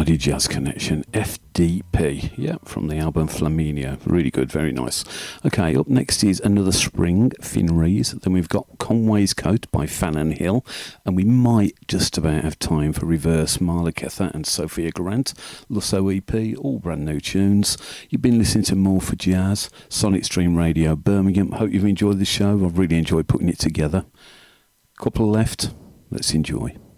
Friday Jazz Connection, FDP, yeah, from the album Flaminio. Really good, very nice. Okay, up next is Another Spring, Finrees. Then we've got Conway's Coat by Fannin Hill, and we might just about have time for Reverse, Marla Kether and Sophia Grant, Lusso EP, all brand new tunes. You've been listening to More for Jazz, Sonic Stream Radio Birmingham. Hope you've enjoyed the show. I've really enjoyed putting it together. Couple left, let's enjoy.